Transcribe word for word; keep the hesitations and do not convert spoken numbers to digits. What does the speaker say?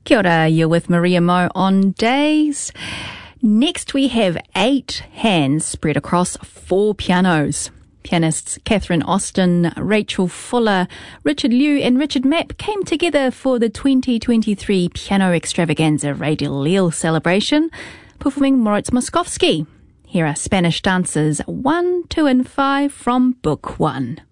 Kia ora, you're with Maria Mo on Days. Next we have eight hands spread across four pianos. Pianists Catherine Austin, Rachel Fuller, Richard Liu and Richard Mapp came together for the twenty twenty-three Piano Extravaganza Radial Lille celebration, performing Moritz Moszkowski. Here are Spanish dances one, two and five from Book One.